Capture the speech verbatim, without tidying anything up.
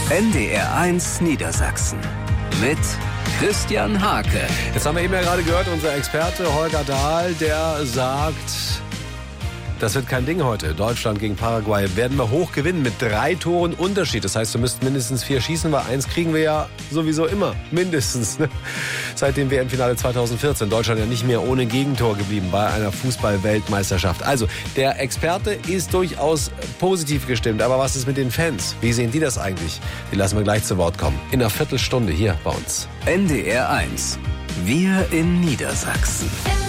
N D R eins Niedersachsen mit Christian Hake. Jetzt haben wir eben ja gerade gehört, unser Experte Holger Dahl, der sagt, das wird kein Ding heute. Deutschland gegen Paraguay werden wir hoch gewinnen mit drei Toren Unterschied. Das heißt, wir müssten mindestens vier schießen, weil eins kriegen wir ja sowieso immer. Mindestens. Ne? Seit dem W M-Finale zweitausendvierzehn. Deutschland ja nicht mehr ohne Gegentor geblieben bei einer Fußball-Weltmeisterschaft. Also, der Experte ist durchaus positiv gestimmt. Aber was ist mit den Fans? Wie sehen die das eigentlich? Die lassen wir gleich zu Wort kommen. In einer Viertelstunde hier bei uns. N D R eins. Wir in Niedersachsen.